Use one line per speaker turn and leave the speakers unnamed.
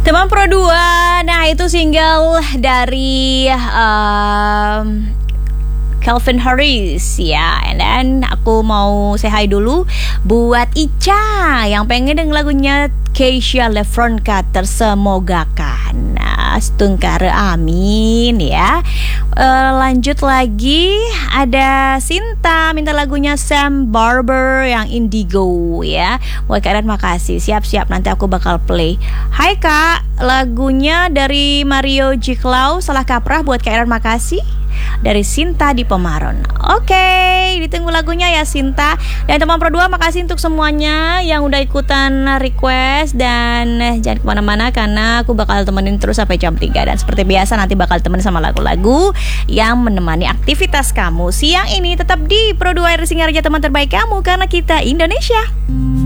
Teman Pro 2, nah itu single dari Calvin Harris ya. And then aku mau say hi dulu buat Ica yang pengen denger lagunya Keisha Lefronka Tersemogakan. Nah, setungkare amin ya. Lanjut lagi ada Sinta minta lagunya Sam Barber yang Indigo ya. Buat kalian makasih. Siap-siap nanti aku bakal play. Hai Kak, lagunya dari Mario Jiklau Salah Kaprah buat kalian makasih. Dari Sinta di Pemaron. Oke, ditunggu lagunya ya Sinta. Dan teman Pro 2 makasih untuk semuanya yang udah ikutan request. Dan jangan kemana-mana karena aku bakal temenin terus sampai jam 3. Dan seperti biasa nanti bakal temenin sama lagu-lagu yang menemani aktivitas kamu siang ini. Tetap di Pro 2 Air Singarja, teman terbaik kamu, karena kita Indonesia.